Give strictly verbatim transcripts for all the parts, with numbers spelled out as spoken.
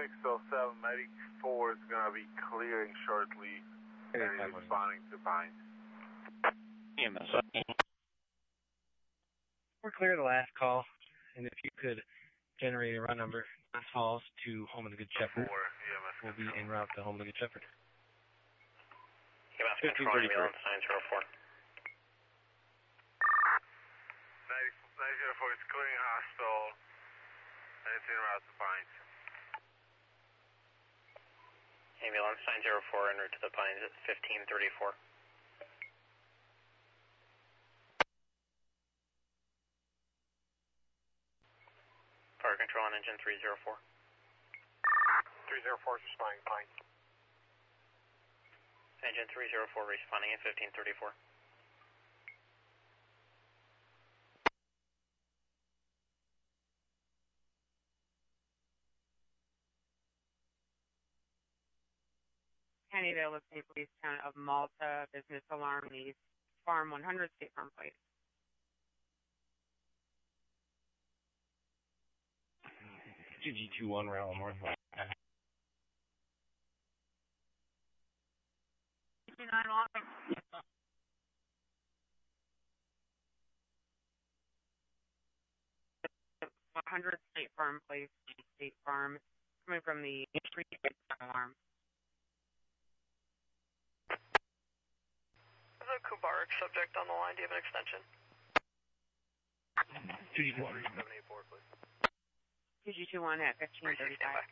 six oh seven, Medic four is going to be clearing shortly and is responding to Pines. E M S. We're clear the last call, and if you could generate a run number, calls to Home of the Good Shepherd, we'll be en route to Home of the Good Shepherd. E M S control, ambulance nine zero four. nine zero four is clearing hospital, and it's en route to Pines. Ambulance nine zero four en route to the Pines at fifteen thirty-four. Fire control on engine three zero four. three zero four is responding to Pines. Engine three zero four responding at fifteen thirty-four. Canada State Police Town of Malta business alarm needs Farm one hundred State Farm Plate. G G two one Rail Northwest. one hundred State Farm Place, State Farm, coming from the street alarm. There's a Kubarak subject on the line. Do you have an extension? two G two one. seven eight four, please. two G two one at fifteen thirty-five.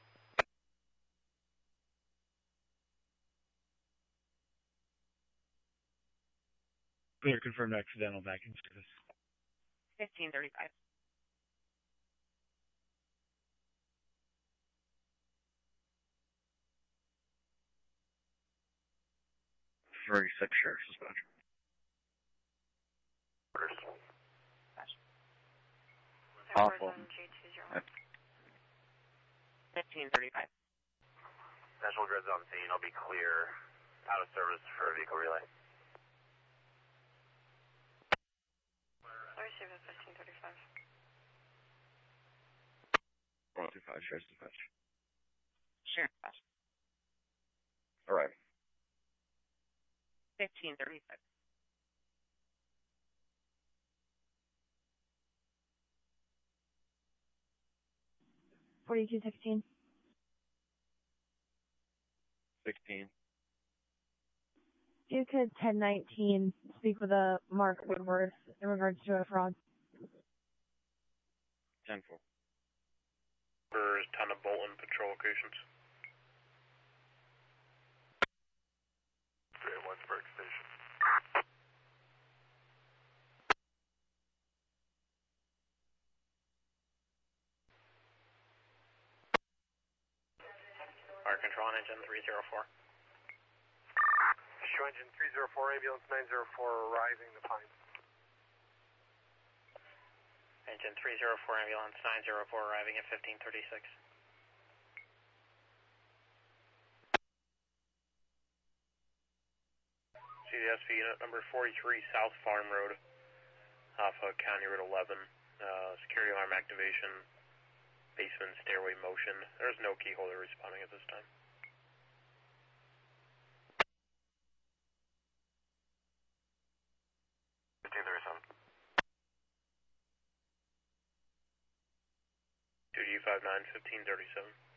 Clear confirmed accidental vacuum service. fifteen thirty-five. thirty-six Sheriff's Dispatch. Awful. fifteen thirty-five. National Grid's on scene. I'll be clear. Out of service for a vehicle relay. I received at fifteen thirty-five. one two five Sheriff's Dispatch. Sheriff's Dispatch. Alright. fifteen thirty-six. forty-two sixteen. sixteen. You could ten nineteen speak with a Mark Woodworth in regards to a fraud. ten four. There's a ton of Bolton patrol locations. three oh one Berg Station. Fire control on engine three zero four. Show engine three zero four, ambulance nine zero four arriving to Pines. Engine three zero four, ambulance nine zero four arriving at fifteen thirty-six. C D S P unit number forty-three South Farm Road off of County Road eleven. Uh, security alarm activation, basement stairway motion. There's no key holder responding at this time. fifteen thirty-seven. two G five nine, fifteen thirty-seven.